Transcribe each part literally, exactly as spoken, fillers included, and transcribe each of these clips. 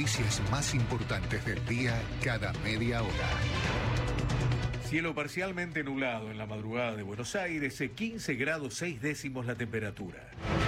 noticias más importantes del día cada media hora. Cielo parcialmente nublado en la madrugada de Buenos Aires, quince grados seis décimos la temperatura.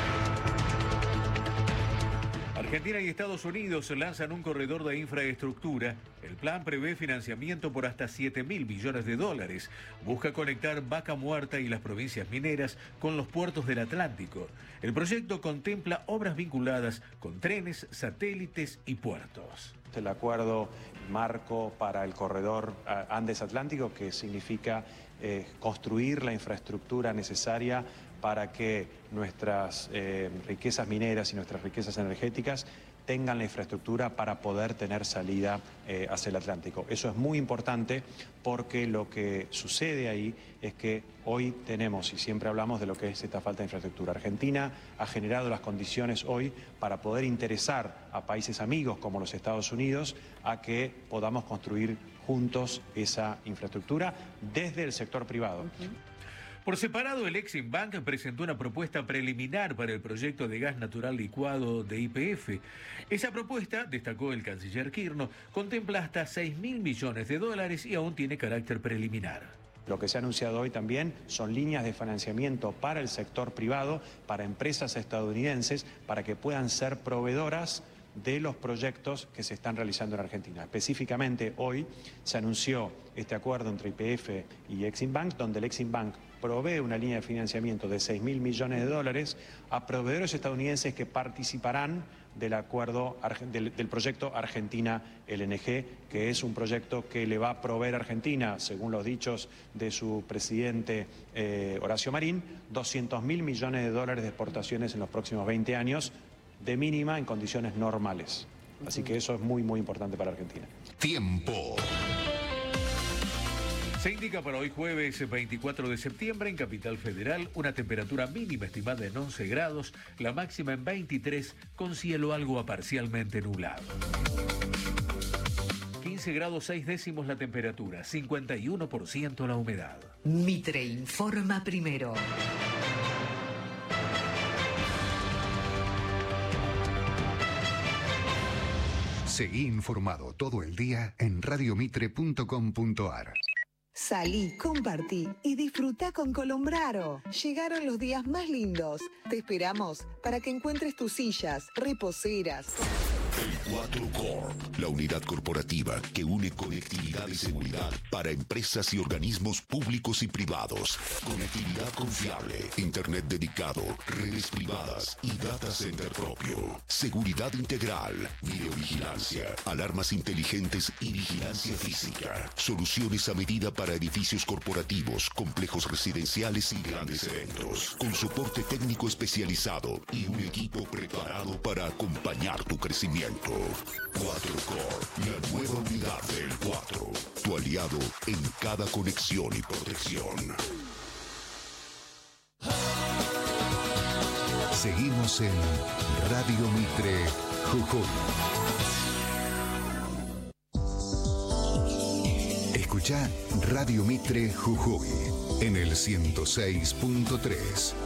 Argentina y Estados Unidos lanzan un corredor de infraestructura. El plan prevé financiamiento por hasta siete mil millones de dólares. Busca conectar Vaca Muerta y las provincias mineras con los puertos del Atlántico. El proyecto contempla obras vinculadas con trenes, satélites y puertos. El acuerdo marco para el corredor Andes Atlántico, que significa eh, construir la infraestructura necesaria para que nuestras eh, riquezas mineras y nuestras riquezas energéticas tengan la infraestructura para poder tener salida eh, hacia el Atlántico. Eso es muy importante porque lo que sucede ahí es que hoy tenemos, y siempre hablamos de lo que es esta falta de infraestructura. Argentina ha generado las condiciones hoy para poder interesar a países amigos como los Estados Unidos a que podamos construir juntos esa infraestructura desde el sector privado. Okay. Por separado, el Exim Bank presentó una propuesta preliminar para el proyecto de gas natural licuado de Y P F. Esa propuesta, destacó el canciller Kirchner, contempla hasta seis mil millones de dólares y aún tiene carácter preliminar. Lo que se ha anunciado hoy también son líneas de financiamiento para el sector privado, para empresas estadounidenses, para que puedan ser proveedoras de los proyectos que se están realizando en Argentina. Específicamente hoy se anunció este acuerdo entre Y P F y Exim Bank, donde el Exim Bank provee una línea de financiamiento de seis mil millones de dólares a proveedores estadounidenses que participarán del acuerdo del, del proyecto Argentina L N G, que es un proyecto que le va a proveer a Argentina, según los dichos de su presidente eh, Horacio Marín, doscientos mil millones de dólares de exportaciones en los próximos veinte años, de mínima en condiciones normales. Así que eso es muy, muy importante para Argentina. Tiempo. Se indica para hoy jueves veinticuatro de septiembre en Capital Federal una temperatura mínima estimada en once grados, la máxima en veintitrés, con cielo algo a parcialmente nublado. quince grados seis décimos la temperatura, cincuenta y uno por ciento la humedad. Mitre informa primero. Seguí informado todo el día en radio mitre punto com punto ar. Salí, compartí y disfruta con Colombraro. Llegaron los días más lindos. Te esperamos para que encuentres tus sillas, reposeras. El cuatro Corp, la unidad corporativa que une conectividad y seguridad para empresas y organismos públicos y privados. Conectividad confiable, internet dedicado, redes privadas y data center propio. Seguridad integral, videovigilancia, alarmas inteligentes y vigilancia física. Soluciones a medida para edificios corporativos, complejos residenciales y grandes eventos. Con soporte técnico especializado y un equipo preparado para acompañar tu crecimiento. cuatro Corp, la nueva unidad del cuatro. Tu aliado en cada conexión y protección. Seguimos en Radio Mitre Jujuy. Escuchá Radio Mitre Jujuy en el ciento seis punto tres.